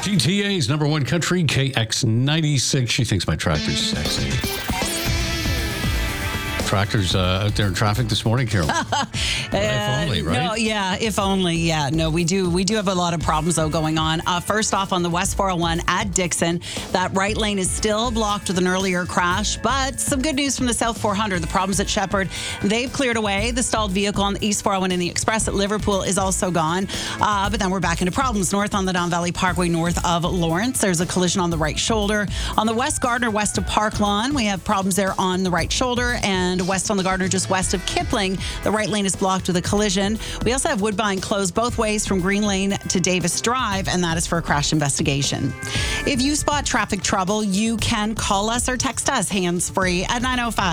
GTA's number one country, KX96. She thinks my tractor's sexy. Tractors out there in traffic this morning, Carol. If only, right? No, yeah, if only. Yeah, no, we do have a lot of problems though going on. First off, on the West 401 at Dixon, that right lane is still blocked with an earlier crash. But some good news from the South 400. The problems at Shepherd, they've cleared away. The stalled vehicle on the East 401 in the Express at Liverpool is also gone. But then we're back into problems north on the Don Valley Parkway, north of Lawrence. There's a collision on the right shoulder. On the West Gardner, west of Park Lawn, we have problems there on the right shoulder, and west on the Gardner, just west of Kipling, the right lane is blocked with a collision. We also have Woodbine closed both ways from Green Lane to Davis Drive, and that is for a crash investigation. If you spot traffic trouble, you can call us or text us hands-free at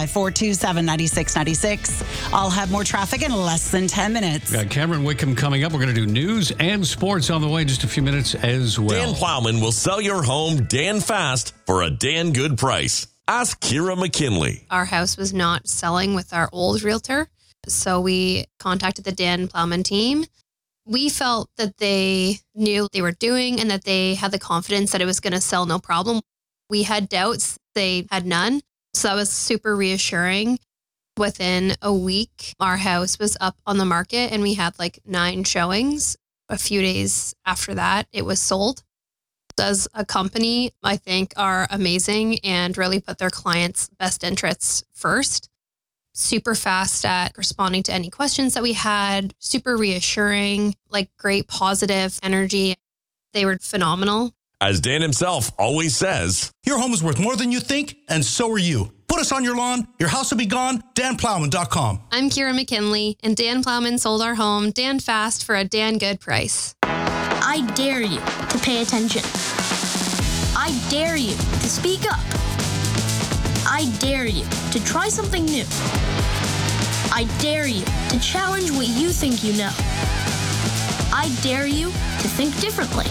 905-427-9696. I'll have more traffic in less than 10 minutes. We got Cameron Wickham coming up. We're going to do news and sports on the way in just a few minutes as well. Dan Plowman will sell your home Dan fast for a Dan good price. Ask Kira McKinley. Our house was not selling with our old realtor, so we contacted the Dan Plowman team. We felt that they knew what they were doing and that they had the confidence that it was going to sell no problem. We had doubts. They had none. So that was super reassuring. Within a week, our house was up on the market and we had like 9 showings. A few days after that, it was sold. As a company, I think, are amazing and really put their clients' best interests first. Super fast at responding to any questions that we had, super reassuring, like great positive energy. They were phenomenal. As Dan himself always says, your home is worth more than you think, and so are you. Put us on your lawn, your house will be gone, danplowman.com. I'm Kira McKinley, and Dan Plowman sold our home Dan fast for a Dan good price. I dare you to pay attention. I dare you to speak up. I dare you to try something new. I dare you to challenge what you think you know. I dare you to think differently.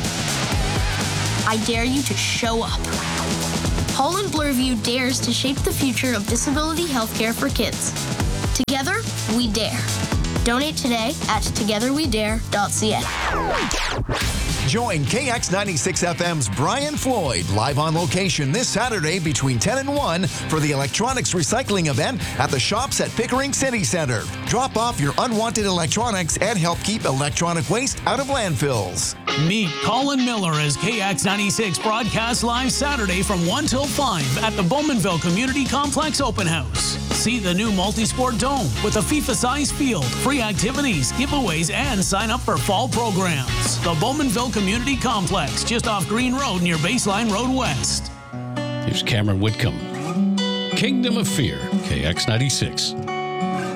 I dare you to show up. Holland Bloorview dares to shape the future of disability healthcare for kids. Together, we dare. Donate today at togetherwedare.ca. Join KX96 FM's Brian Floyd live on location this Saturday between 10 and 1 for the electronics recycling event at the shops at Pickering City Center. Drop off your unwanted electronics and help keep electronic waste out of landfills. Meet Colin Miller as KX96 broadcasts live Saturday from 1 till 5 at the Bowmanville Community Complex Open House. See the new multi-sport dome with a FIFA-sized field, free activities, giveaways, and sign up for fall programs. The Bowmanville Community Complex, just off Green Road near Baseline Road West. Here's Cameron Whitcomb. Kingdom of Fear, KX96.